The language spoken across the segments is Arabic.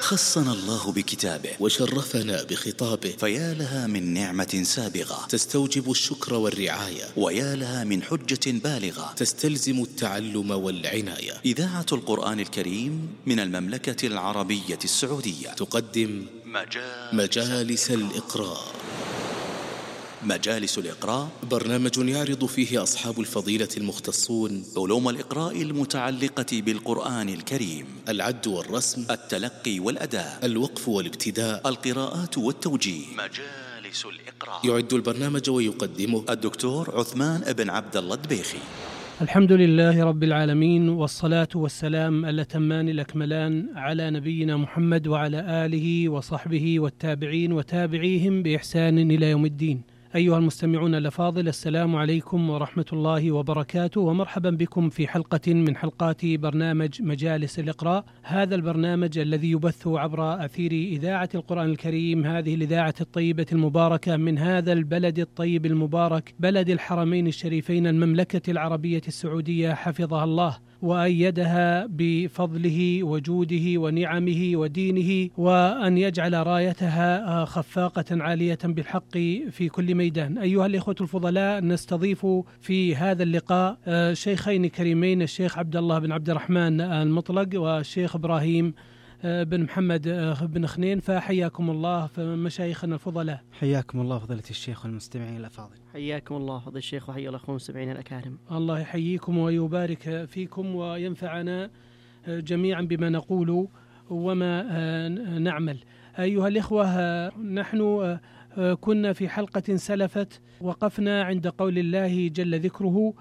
خصنا الله بكتابه وشرفنا بخطابه، فيا لها من نعمة سابغة تستوجب الشكر والرعاية، ويا لها من حجة بالغة تستلزم التعلم والعناية. إذاعة القرآن الكريم من المملكة العربية السعودية تقدم مجالس الإقراء. مجالس الإقراء برنامج يعرض فيه أصحاب الفضيلة المختصون علوم الإقراء المتعلقة بالقرآن الكريم: العد والرسم، التلقي والأداء، الوقف والابتداء، القراءات والتوجيه. مجالس الإقراء. يعد البرنامج ويقدمه الدكتور عثمان بن عبد الله الدبيخي. الحمد لله رب العالمين، والصلاة والسلام الأتمان الأكملان على نبينا محمد وعلى آله وصحبه والتابعين وتابعيهم بإحسان إلى يوم الدين. أيها المستمعون الأفاضل، السلام عليكم ورحمة الله وبركاته، ومرحبا بكم في حلقة من حلقات برنامج مجالس الإقراء. هذا البرنامج الذي يبث عبر أثير إذاعة القرآن الكريم، هذه الإذاعة الطيبة المباركة من هذا البلد الطيب المبارك، بلد الحرمين الشريفين، المملكة العربية السعودية، حفظها الله وأيدها بفضله وجوده ونعمه ودينه، وأن يجعل رايتها خفاقة عالية بالحق في كل ميدان. أيها الإخوة الفضلاء، نستضيف في هذا اللقاء شيخين كريمين، الشيخ عبد الله بن عبد الرحمن المطلق والشيخ إبراهيم بن محمد بن خنين، فحياكم الله مشايخنا الفضلاء. حياكم الله فضيلة الشيخ والمستمعين الأفاضل. حياكم الله فضيلة الشيخ وحيا الأخوة المستمعين الأكارم. الله يحييكم ويبارك فيكم وينفعنا جميعا بما نقول وما نعمل. أيها الإخوة، نحن كنا في حلقة سلفت وقفنا عند قول الله جل ذكره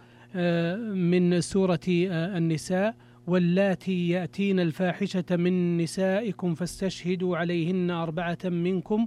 من سورة النساء: واللاتي يأتين الفاحشة من نسائكم فاستشهدوا عليهن 4 منكم.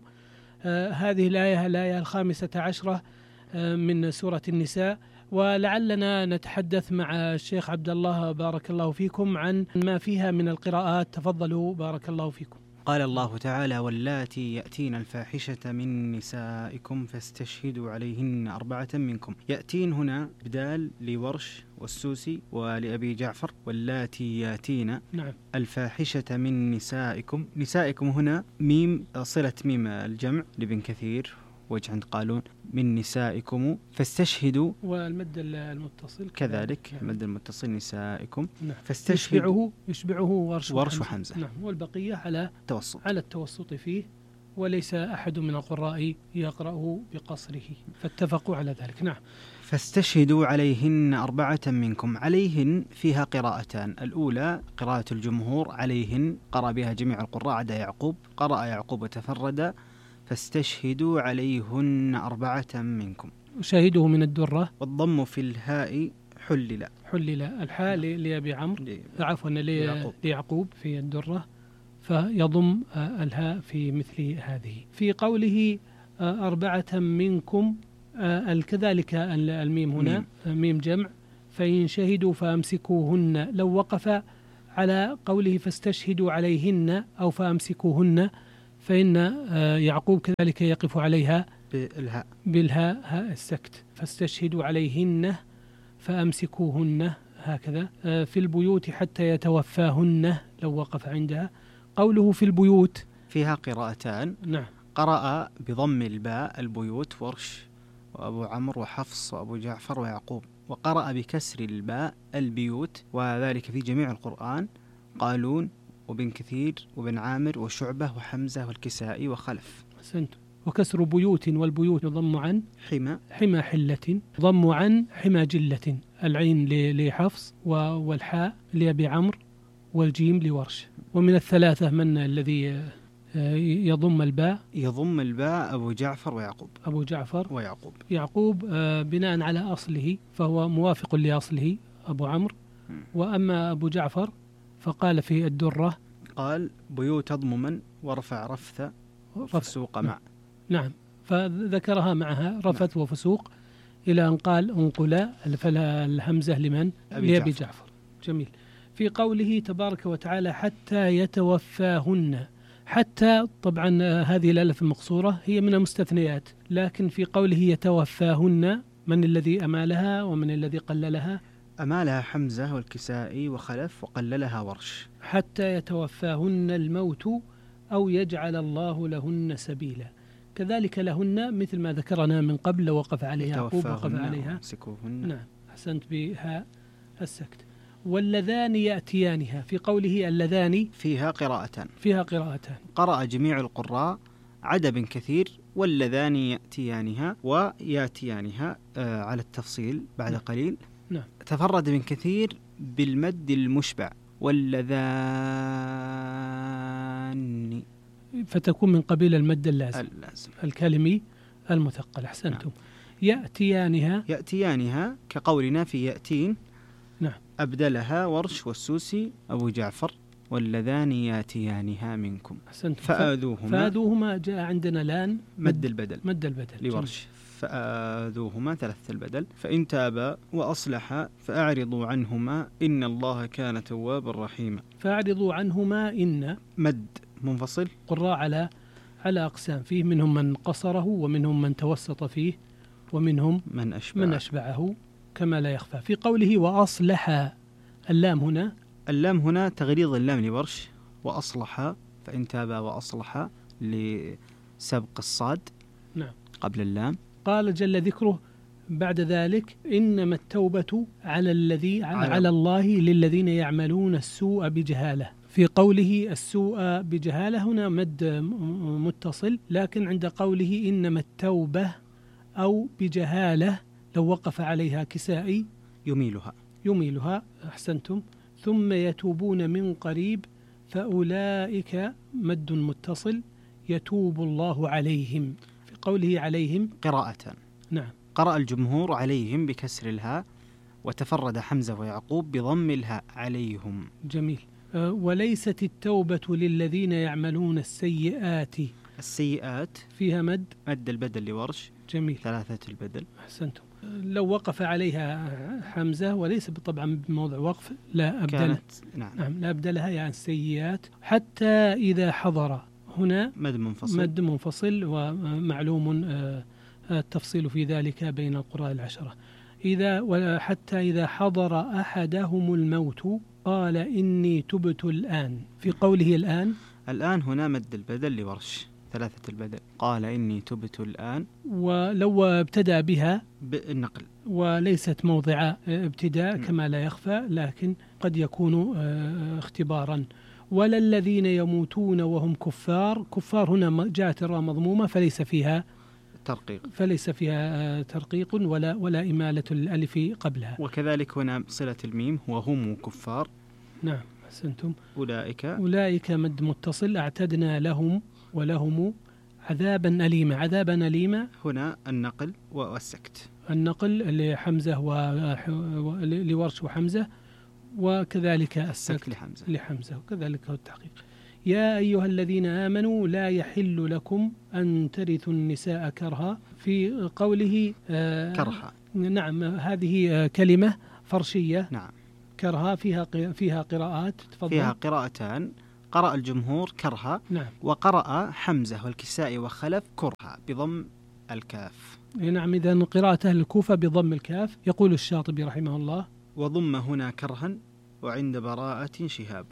هذه الآية 15 من سورة النساء. ولعلنا نتحدث مع الشيخ عبد الله بارك الله فيكم عن ما فيها من القراءات. تفضلوا بارك الله فيكم. قال الله تعالى: واللاتي يأتين الفاحشة من نسائكم فاستشهدوا عليهن 4 منكم. يأتين هنا بدال لورش والسوسي ولأبي جعفر. واللاتي يأتين الفاحشة من نسائكم. نسائكم هنا ميم صلة ميم الجمع لابن كثير، وجه عند قالون من نسائكم فاستشهدوا، والمد المتصل كذلك المد المتصل نسائكم. فاستشهدوا يشبعه ورش وحمزة. والبقية على التوسط فيه، وليس أحد من القراء يقرأه بقصره، فاتفقوا على ذلك. فاستشهدوا عليهن 4 منكم. عليهن فيها قراءتان: الأولى قراءة الجمهور عليهن، قرأ بها جميع القراء عدا يعقوب، قرأ يعقوب وتفرد: فاستشهدوا عليهن 4 منكم. شاهده من الدرة. والضم في الهاء حلل الحاء لأبي عمرو، عفوا ليعقوب في الدرة، فيضم الهاء في مثل هذه. في قوله 4 منكم كذلك الميم هنا ميم جمع، فإن شهدوا فأمسكوهن. لو وقف على قوله فاستشهدوا عليهن أو فأمسكوهن، فإن يعقوب كذلك يقف عليها بالهاء هاء السكت: فاستشهدوا عليهن فأمسكوهن، هكذا. في البيوت حتى يتوفاهن، لو وقف عندها. قوله في البيوت فيها قراءتان. قرأ بضم الباء البيوت ورش وأبو عمرو وحفص وأبو جعفر ويعقوب، وقرأ بكسر الباء البيوت، وذلك في جميع القرآن: قالون وبن كثير وبن عامر وشعبة وحمزة والكسائي وخلف. أحسنت. وكسر بيوت، والبيوت يضم عن حمى حلة، ضم عن حمى جلة. العين لحفص والحاء لأبي عمرو والجيم لورش. ومن الثلاثة من الذي يضم الباء أبو جعفر ويعقوب. يعقوب بناء على أصله فهو موافق لأصله أبو عمرو. وأما أبو جعفر فقال في الدرة: قال بيوت ضمما ورفع رفث وفسوق مع. فذكرها معها رفث وفسوق إلى أن قال انقلا، فالهمزة لمن؟ لأبي جعفر. جميل. في قوله تبارك وتعالى: حتى يتوفاهن. حتى طبعا هذه الألف المقصورة هي من المستثنيات، لكن في قوله يتوفاهن، من الذي أمالها ومن الذي قللها؟ أمالها حمزة والكسائي وخلف، وقللها ورش. حتى يتوفاهن الموت أو يجعل الله لهن سبيلا. كذلك لهن مثل ما ذكرنا من قبل، لو وقف عليها يعقوب وقف عليها. نعم، أحسنت بها السكت. واللذان يأتيانها، في قوله اللذان فيها قراءتان. قرأ جميع القراء عدد كثير واللذان يأتيانها ويأتيانها على التفصيل بعد قليل. نعم. تفرد ابن كثير بالمد المشبع واللذان، فتكون من قبيل المد اللازم الكلمي المثقل. أحسنتم. نعم. يأتيانها كقولنا في يأتين. نعم. أبدلها ورش والسوسي أبو جعفر واللذان يأتيانها منكم. أحسنتم. فآذوهما جاء عندنا لان مد البدل لورش. فآذوهما ثلاث البدل. فإن تابا وأصلحا فأعرضوا عنهما إن الله كان توابا رحيما. فأعرضوا عنهما إن مد منفصل. قراء على أقسام، فيه منهم من قصره ومنهم من توسط فيه ومنهم من أشبعه كما لا يخفى. في قوله وأصلح، اللام هنا تغليظ اللام لورش، وأصلح فإن تابا وأصلح لسبق الصاد. نعم. قبل اللام. قال جل ذكره بعد ذلك إنما التوبة على الله للذين يعملون السوء بجهالة. في قوله السوء بجهالة هنا مد متصل، لكن عند قوله إنما التوبة أو بجهالة لو وقف عليها كسائي يميلها. أحسنتم. ثم يتوبون من قريب فأولئك مد متصل يتوب الله عليهم. في قوله عليهم قراءة. نعم. قرأ الجمهور عليهم بكسر الهاء، وتفرد حمزة ويعقوب بضم الهاء عليهم. جميل. وليست التوبة للذين يعملون السيئات فيها مد البدل لورش. جميل. ثلاثة البدل. أحسنتم. لو وقف عليها حمزة وليس طبعا بموضع وقف لا أبدل. نعم. لا أبدلها يعني السيئات. حتى إذا حضر، هنا مد منفصل ومعلوم التفصيل في ذلك بين القراء العشرة. حتى إذا حضر أحدهم الموت قال إني تبت الآن. في قوله الآن هنا مد البدل لورش، ثلاثة البدل. قال إني تبت الآن، ولو ابتدأ بها بالنقل وليست موضع ابتداء كما لا يخفى، لكن قد يكون اختبارا. ولا الذين يموتون وهم كفار هنا جاءت الراء مضمومة فليس فيها ترقيق ولا إمالة الألف قبلها. وكذلك هنا صلة الميم وهم كفار. نعم. أحسنتم. أولئك مد متصل. أعتدنا لهم ولهم عذابا أليما. هنا النقل والسكت. النقل لحمزة لورش وحمزة، وكذلك السكت لحمزة وكذلك التحقيق. يا أيها الذين آمنوا لا يحل لكم أن ترثوا النساء كرها. في قوله كرها. نعم. هذه كلمة فرشية. نعم. كرها فيها قراءات. تفضل. فيها قراءتان. قرأ الجمهور كرها. نعم. وقرأ حمزة والكسائي وخلف كرها بضم الكاف. نعم. إذن قراءة أهل الكوفة بضم الكاف. يقول الشاطبي رحمه الله وضم هنا كرها وعند براءة شهاب.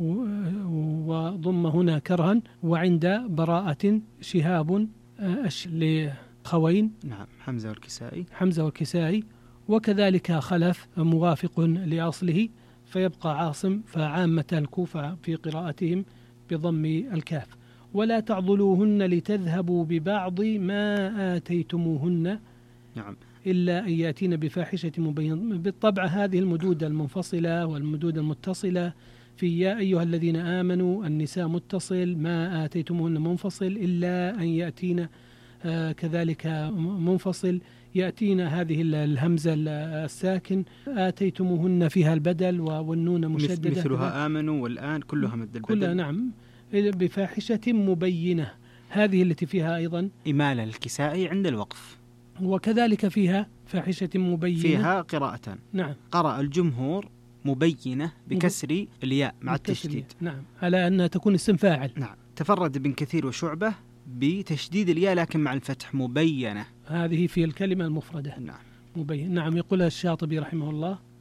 وضم هنا كرها وعند براءة شهاب لخوين. نعم. حمزة والكسائي وكذلك خلف موافق لأصله، فيبقى عاصم. فعامة الكوفة في قراءتهم بضم الكاف. ولا تعضلوهن لتذهبوا ببعض ما آتيتموهن. نعم. إلا أن يأتين بفاحشة مبينة. بالطبع هذه المدود المنفصلة والمدود المتصلة في يا أيها الذين آمنوا النساء متصل، ما آتيتموهن منفصل، إلا أن يأتين كذلك منفصل. يأتينا هذه الهمزة الساكن آتيتموهن فيها البدل والنون مشددة مثلها آمنوا والآن كلها مد البدل. كلها. نعم. بفاحشة مبينة، هذه التي فيها أيضا إمالة الكسائي عند الوقف. وكذلك فيها فاحشة مبينة فيها قراءتان. نعم. قرأ الجمهور مبينة بكسر الياء مع التشديد. نعم. على أنها تكون اسم فاعل. نعم. تفرد ابن كثير وشعبة بتشديد الياء لكن مع الفتح مبينة. هذه في الكلمة المفردة. نعم. مبين. نعم. يقول الشاطبي رحمه الله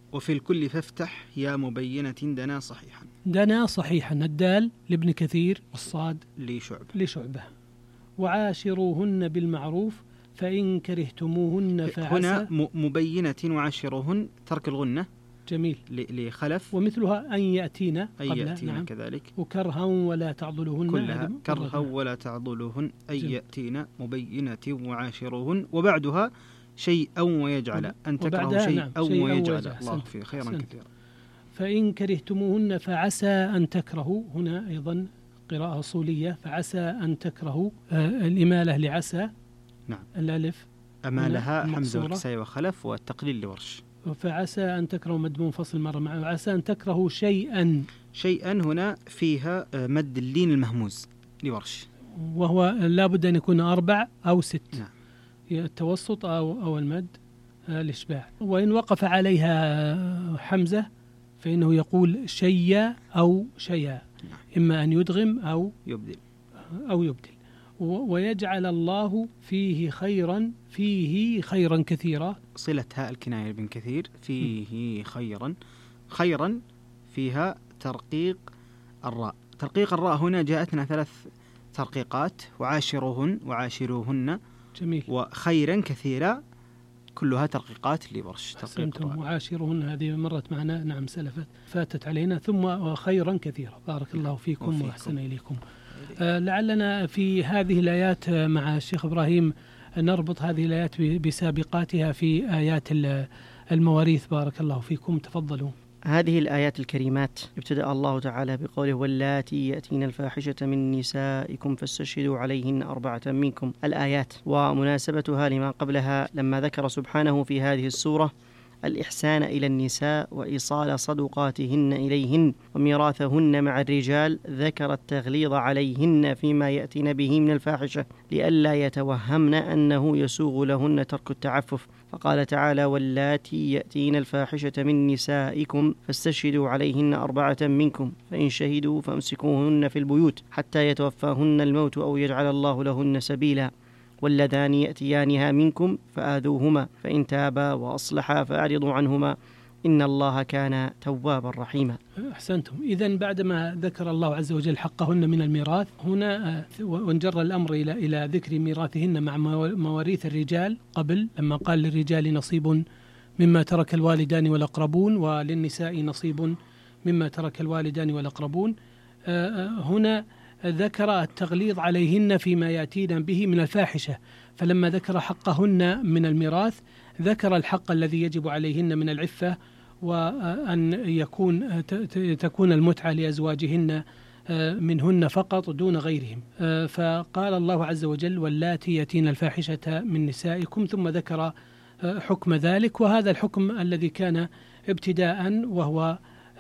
وفي الكل فافتح يا مبينة دنا صحيحا. دنا صحيحا، الدال لابن كثير والصاد لشعبة. وعاشروهن بالمعروف فإن كرهتموهن فعسى. هنا مبينة وعاشروهن ترك الغنة. جميل. لخلف. ومثلها أن يأتينا نعم. كذلك. وكرها ولا تعضلوهن كلها كرها ولا تعضلوهن أن يأتينا مبينة وعاشروهن. وبعدها شيئا ويجعل، أن تكرهوا شيئا ويجعل. الله فيه خيرا كثيرا. فإن كرهتموهن فعسى أن تكرهوا، هنا أيضا قراءة أصولية، فعسى أن تكرهوا، الإمالة لعسى. نعم. الألف أمالها حمزة والكسائي وخلف، والتقليل لورش. فعسى أن تكرهوا مد منفصل مرة معه، وعسى أن تكرهوا شيئا. شيئا هنا فيها مد اللين المهموز لورش، وهو لابد أن يكون 4 أو 6. نعم. التوسط أو المد الإشباع. وإن وقف عليها حمزة فإنه يقول شيا أو شيا، إما أن يدغم أو يبدل. ويجعل الله فيه خيرا كثيرا، صلة هاء الكناية بن كثير، فيه خيرا فيها ترقيق الراء. ترقيق الراء هنا جاءتنا 3 ترقيقات، وعاشروهن. جميل. وخيرا كثيرا كلها ترقيقات لورش. أحسنتم. وعاشروهن هذه مرت معنا، نعم سلفت، فاتت علينا. ثم خيرا كثيرا. بارك الله فيكم وأحسن إليكم. لعلنا في هذه الآيات مع الشيخ إبراهيم نربط هذه الآيات بسابقاتها في آيات المواريث. بارك الله فيكم، تفضلوا. هذه الآيات الكريمات ابتدأ الله تعالى بقوله واللاتي يأتين الفاحشة من نسائكم فاستشهدوا عليهن 4 منكم. الآيات ومناسبتها لما قبلها لما ذكر سبحانه في هذه السورة الإحسان إلى النساء وإيصال صدقاتهن إليهن وميراثهن مع الرجال، ذكر التغليظ عليهن فيما يأتين به من الفاحشة لئلا يتوهمن أنه يسوغ لهن ترك التعفف، فقال تعالى واللاتي يأتين الفاحشة من نسائكم فاستشهدوا عليهن 4 منكم فإن شهدوا فامسكوهن في البيوت حتى يتوفاهن الموت أو يجعل الله لهن سبيلا، واللذان يأتيانها منكم فآذوهما فإن تابا وأصلحا فأعرضوا عنهما إن الله كان توابا رحيما. أحسنتم. إذن بعدما ذكر الله عز وجل حقهن من الميراث هنا، وانجر الأمر إلى ذكر ميراثهن مع مواريث الرجال قبل، لما قال للرجال نصيب مما ترك الوالدان والأقربون وللنساء نصيب مما ترك الوالدان والأقربون. هنا ذكر التغليظ عليهن فيما يأتين به من الفاحشة، فلما ذكر حقهن من الميراث ذكر الحق الذي يجب عليهن من العفة، وأن تكون المتعة لأزواجهن منهن فقط دون غيرهم. فقال الله عز وجل واللاتي يأتين الفاحشة من نسائكم، ثم ذكر حكم ذلك، وهذا الحكم الذي كان ابتداء وهو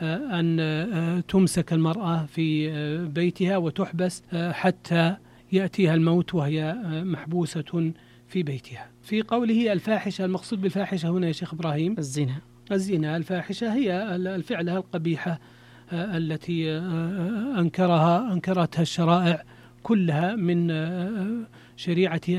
أن تمسك المرأة في بيتها وتحبس حتى يأتيها الموت وهي محبوسة في بيتها. في قوله الفاحشة، المقصود بالفاحشة هنا يا شيخ إبراهيم الزنا. الفاحشة هي الفعلة القبيحة التي أنكرتها الشرائع كلها من شريعة